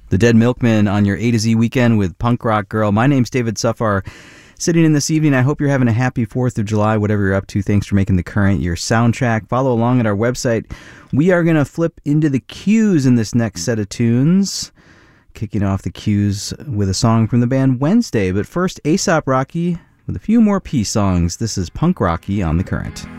The Dead Milkmen on your A to Z weekend with Punk Rock Girl. My name's David Suffar. Sitting in this evening, I hope you're having a happy 4th of July, whatever you're up to. Thanks for making The Current your soundtrack. Follow along at our website. We are going to flip into the cues in this next set of tunes. Kicking off the cues with a song from the band Wednesday. But first, A$AP Rocky with a few more peace songs. This is Punk Rocky on The Current.